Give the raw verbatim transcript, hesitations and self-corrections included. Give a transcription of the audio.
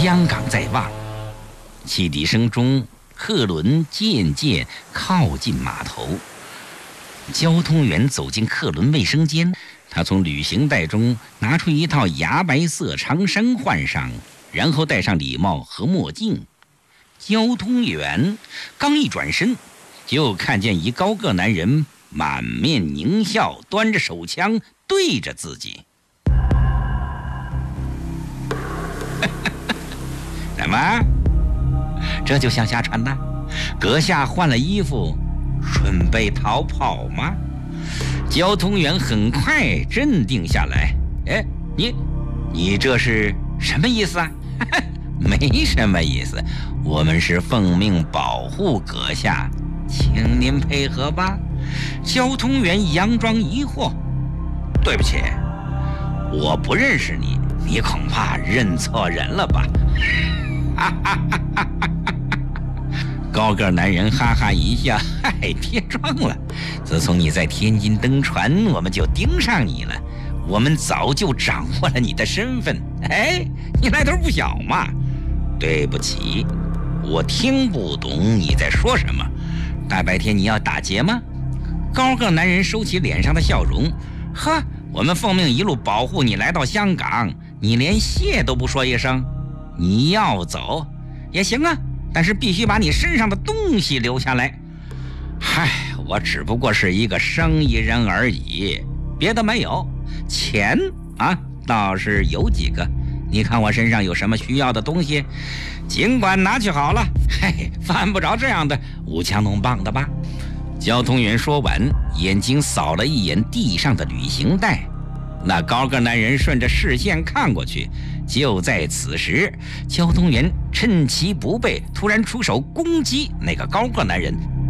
香港在望。汽笛声中，客轮渐渐靠近码头。交通员走进客轮卫生间，他从旅行袋中拿出一套牙白色长衫换上，然后戴上礼帽和墨镜。交通员刚一转身，就看见一高个男人满面狞笑，端着手枪对着自己。什么？这就想下船了？阁下换了衣服，准备逃跑吗？交通员很快镇定下来。哎，你，你这是什么意思啊？没什么意思，我们是奉命保护阁下，请您配合吧。交通员佯装疑惑。对不起，我不认识你，你恐怕认错人了吧？哈哈哈哈哈！高个男人哈哈一笑，嗨，别装了。自从你在天津登船，我们就盯上你了，我们早就掌握了你的身份。哎，你来头不小嘛。对不起，我听不懂你在说什么。大白天你要打劫吗？高个男人收起脸上的笑容。呵，我们奉命一路保护你来到香港，你连谢都不说一声。你要走也行啊，但是必须把你身上的东西留下来。嗨，我只不过是一个生意人而已，别的没有。钱啊倒是有几个，你看我身上有什么需要的东西，尽管拿去好了。嘿，犯不着这样的舞枪弄棒的吧。交通员说完，眼睛扫了一眼地上的旅行袋。那高个男人顺着视线看过去，就在此时，交通员趁其不备，突然出手攻击那个高个男人，